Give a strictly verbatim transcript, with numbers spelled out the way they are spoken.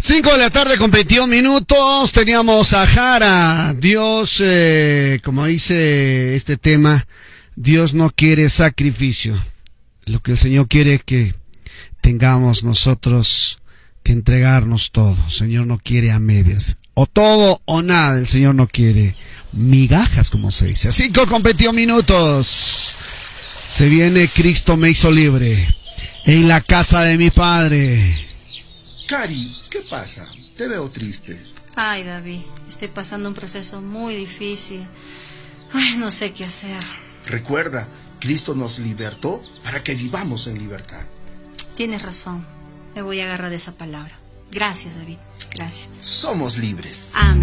cinco de la tarde con veintiún minutos, teníamos a Jara. Dios, eh, como dice este tema, Dios no quiere sacrificio. Lo que el Señor quiere es que tengamos nosotros que entregarnos todo. El Señor no quiere a medias. O todo o nada, el Señor no quiere migajas, como se dice. cinco con veintiún minutos. Se viene Cristo me hizo libre. En la casa de mi Padre. Cari, ¿qué pasa? Te veo triste. Ay, David, estoy pasando un proceso muy difícil. Ay, no sé qué hacer. Recuerda, Cristo nos libertó para que vivamos en libertad. Tienes razón. Me voy a agarrar de esa palabra. Gracias, David. Gracias. Somos libres. Amén.